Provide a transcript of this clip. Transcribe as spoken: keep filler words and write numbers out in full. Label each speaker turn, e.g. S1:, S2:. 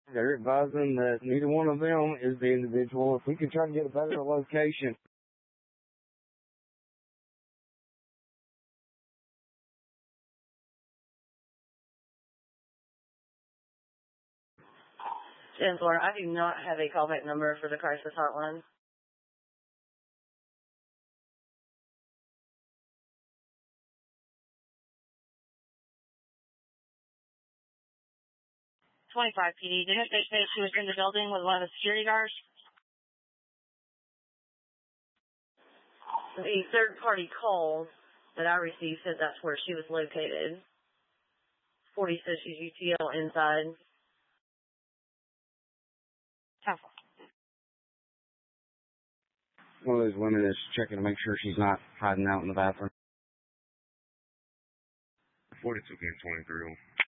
S1: They're advising that neither one of them is the individual. If we could try to get a better location.
S2: Chancellor, I do not have a callback number for the crisis hotline. twenty-five P D. Didn't they say she was in the building with one of the security guards? The third-party call that I received said that's where she was located. forty says she's U T L inside. Council.
S1: One of those women is checking to make sure she's not hiding out in the bathroom.
S3: forty-two P M twenty-three.